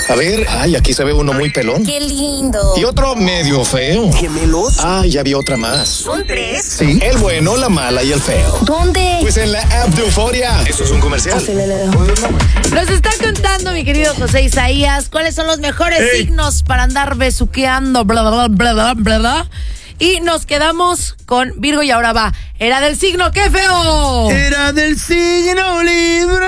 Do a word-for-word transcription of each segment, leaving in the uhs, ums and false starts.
A ver, ay, aquí se ve uno muy pelón. ¡Qué lindo! Y otro medio feo. ¿Gemelos? Ah, ya vi otra más. ¿Son tres? Sí, el bueno, la mala y el feo. ¿Dónde? Pues en la app de Euforia. Eso es un comercial. Nos está contando mi querido José Isaías cuáles son los mejores Hey. signos para andar besuqueando, bla, bla, bla, bla, bla, bla. Y nos quedamos con Virgo y ahora va. Era del signo, ¡qué feo! Era del signo Libra.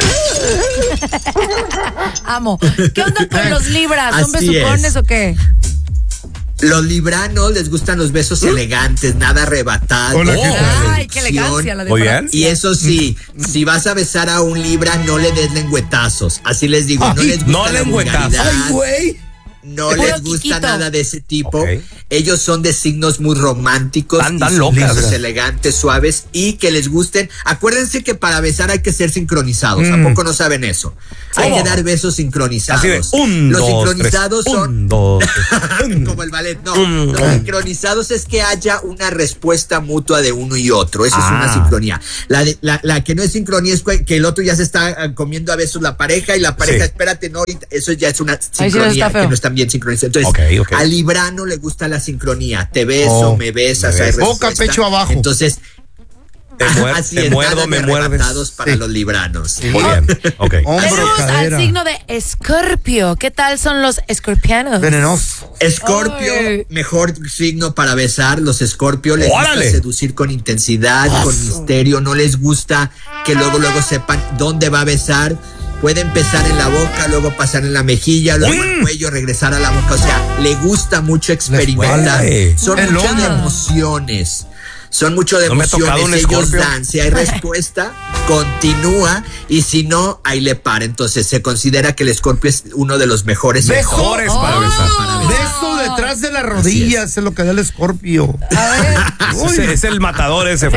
Amo. ¿Qué onda con los Libras? ¿Son Así besucones es. o qué? Los libranos les gustan los besos elegantes, nada arrebatados. Hola, ¿qué tal? Ay, qué elegancia la de Muy bien. Francia. Y eso sí, si vas a besar a un libra, no le des lengüetazos. Así les digo, no Ay, les gusta no la lengüetazos. vulgaridad, Ay, güey. no Puro les gusta quiquito. nada de ese tipo. Ok. Ellos son de signos muy románticos, Andan y son locas. besos elegantes, suaves y que les gusten. Acuérdense que para besar hay que ser sincronizados. Mm. ¿A poco no saben eso? Hay ¿Cómo? que dar besos sincronizados. Así de un, Los dos, sincronizados tres. son Un, dos, tres. como el ballet, no. Mm. Los sincronizados es que haya una respuesta mutua de uno y otro. Eso Ah. es una sincronía. La, de- la, la que no es sincronía es que el otro ya se está ah, comiendo a besos la pareja y la pareja, Sí. espérate, no, ahorita. Eso ya es una Ahí sí sincronía está feo. que no están bien sincronizados. Entonces, Ok, ok. al librano le gusta la sincronía. Te beso, Oh, me besas, me hay besas. Boca, respuesta. pecho abajo. Entonces, Te, muer- así te es, muerdo, nada me de muerdes. arrebatados para Sí. los libranos. Muy bien, ok. Hombro, Tenemos cadera. al signo de Escorpio. ¿Qué tal son los escorpianos? Venenoso. Escorpio, Ay. mejor signo para besar. Los Escorpio les ¡Órale! gusta seducir con intensidad, con misterio. No les gusta que luego, luego sepan dónde va a besar. Puede empezar en la boca, luego pasar en la mejilla, luego el Mm. cuello, regresar a la boca. O sea, le gusta mucho experimentar. Órale. Son El mucho de hombro. emociones. Son mucho de No me ha tocado emociones. un Ellos Escorpio. dan. Si hay respuesta, continúa. Y si no, ahí le para. Entonces se considera que el Escorpio es uno de los mejores. Beso. Mejores para Oh. besar. Para besar. Beso detrás de las rodillas es lo que da el escorpio. Es, es el matador ese.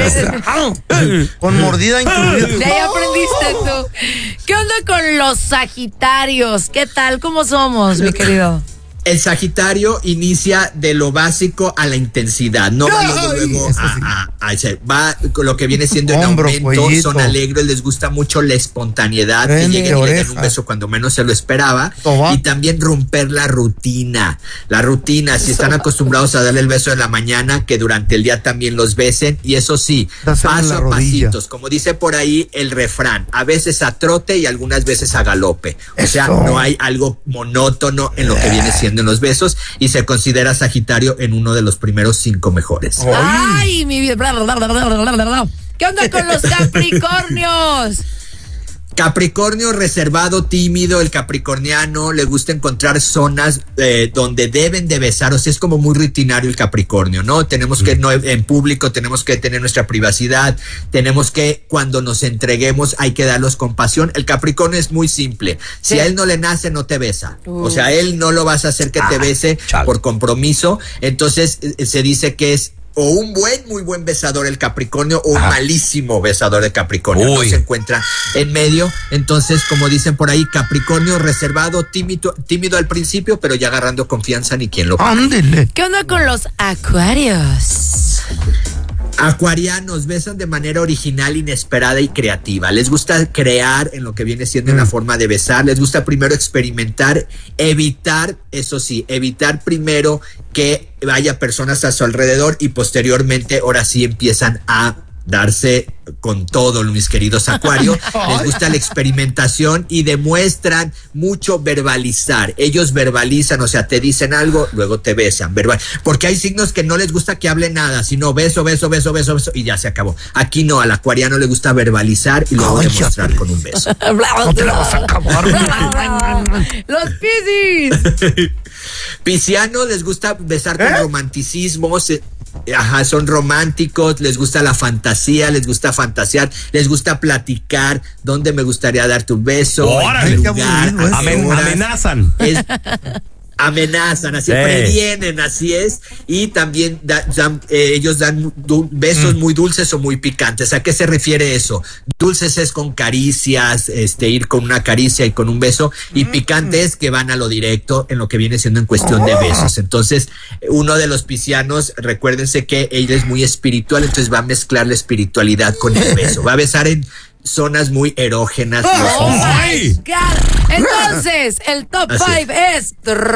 Con mordida incluida. De ahí aprendiste tú. ¿Qué onda con los Sagitarios? ¿Qué tal? ¿Cómo somos, mi querido? El Sagitario inicia de lo básico a la intensidad, no va luego, Ay, luego eso a, sí. a- a- se va con lo que viene siendo en Hombro, aumento, cuellito. son alegres, les gusta mucho la espontaneidad, que Frente, lleguen y le den oreja. un beso cuando menos se lo esperaba, Sobaco. y también romper la rutina, la rutina, si están acostumbrados a darle el beso en la mañana, que durante el día también los besen, y eso sí, Dáselo en paso la a rodilla. pasitos, como dice por ahí el refrán, a veces a trote y algunas veces a galope, o sea, Eso. no hay algo monótono en lo que viene siendo en los besos y se considera Sagitario en uno de los primeros cinco mejores. Ay, mi vida. Bla, bla, bla, bla, bla, bla, bla. ¿Qué onda con los Capricornios? Capricornio reservado, tímido, el capricorniano le gusta encontrar zonas eh, donde deben de besar, o sea, es como muy rutinario el Capricornio, ¿no? Tenemos que, no, en público tenemos que tener nuestra privacidad, tenemos que, cuando nos entreguemos, hay que darlos con pasión. El Capricornio es muy simple, si Sí. a él no le nace, no te besa, Uh. o sea, a él no lo vas a hacer que te bese chale. por compromiso, entonces eh, se dice que es o un buen, muy buen besador el Capricornio o un Ajá. malísimo besador el Capricornio. No Uy. se encuentra en medio. Entonces, como dicen por ahí, Capricornio reservado, tímido, tímido al principio, pero ya agarrando confianza ni quien lo para. Ándele. ¿Qué onda con los Acuarios? Acuarianos besan de manera original, inesperada y creativa. Les gusta crear en lo que viene siendo en la forma de besar. Les gusta primero experimentar, evitar, eso sí, evitar primero que haya personas a su alrededor y posteriormente ahora sí empiezan a darse con todo, mis queridos Acuario. Les gusta la experimentación y demuestran mucho verbalizar. Ellos verbalizan, o sea, te dicen algo, luego te besan, verbal. Porque hay signos que no les gusta que hable nada, sino beso, beso, beso, beso, beso y ya se acabó. Aquí no, al acuariano le gusta verbalizar y luego Ay, demostrar ya. con un beso. No te la vas a acabar. Los Piscis. Piscianos les gusta besar con ¿Eh? romanticismo, se- ajá, son románticos, les gusta la fantasía, les gusta fantasear, les gusta platicar, dónde me gustaría darte un beso, Órale. en qué Ay, qué lugar, aburrido a qué Amen- horas. amenazan. Es- amenazan, así Sí. previenen, así es, y también da- dan, eh, ellos dan du- besos muy dulces o muy picantes. ¿A qué se refiere eso? Dulces es con caricias, este, ir con una caricia y con un beso, y picante es que van a lo directo en lo que viene siendo en cuestión de besos. Entonces, uno de los piscianos, recuérdense que ella es muy espiritual, entonces va a mezclar la espiritualidad con el beso, va a besar en zonas muy erógenas. Oh los- my ¡Ay! God. Entonces, el top Así five es.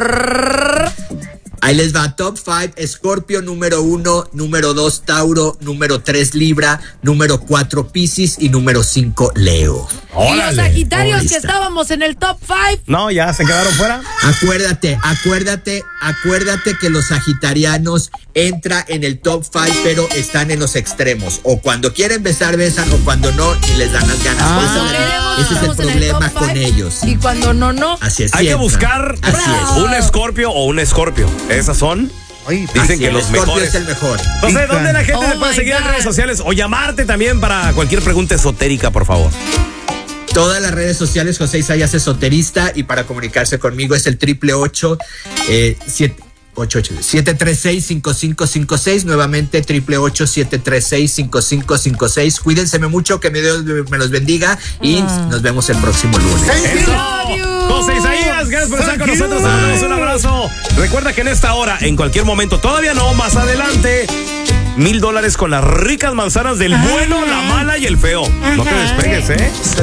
Ahí les va, top five, Escorpio número uno, número dos, Tauro, número tres, Libra, número cuatro, Piscis y número cinco, Leo. Y los Órale. Sagitarios Ahí que está. estábamos en el top five. No, ya se quedaron fuera. Acuérdate, acuérdate, acuérdate que los sagitarianos entran en el top five, pero están en los extremos. O cuando quieren besar, besan, o cuando no, y les dan las ganas. Ah. Esa es Cuando la- queremos, ese es el estamos en problema top con five, ellos. Y cuando no, no. Así es. Hay que siempre. buscar Así es. un escorpio o un escorpio. Esas son. Ay, Dicen Así que es, los el Escorpio mejores. es el mejor. Entonces, ¿dónde la gente Oh te puede my seguir en God. redes sociales o llamarte también para cualquier pregunta esotérica, por favor? Todas las redes sociales, José Isaías Esoterista, y para comunicarse conmigo es el triple ocho eh, siete ocho ocho siete tres seis cinco cinco cinco seis, nuevamente triple ocho siete tres seis cinco cinco cinco seis. Cuídense mucho, que mi Dios me los bendiga y nos vemos el próximo lunes. Eso. Love you. José Isaías, gracias por estar con Thank you. nosotros. Te mandamos un abrazo. Recuerda que en esta hora, en cualquier momento, todavía no, más adelante, mil dólares con las ricas manzanas del bueno, la mala y el feo. No te despegues, ¿eh?